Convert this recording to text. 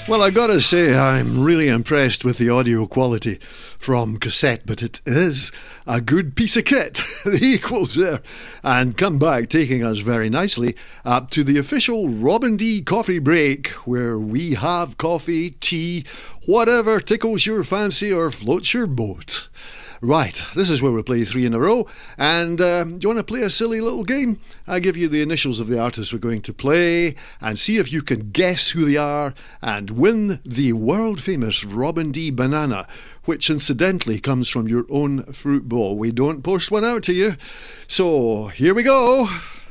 Well, I gotta say, I'm really impressed with the audio quality from cassette, but it is a good piece of kit. The equals there. And come back, taking us very nicely to the official Robin D coffee break, where we have coffee, tea, whatever tickles your fancy or floats your boat. Right, this is where we play three in a row. And do you want to play a silly little game? I give you the initials of the artists we're going to play and see if you can guess who they are and win the world-famous Robin D banana, which incidentally comes from your own fruit bowl. We don't post one out to you. So, here we go.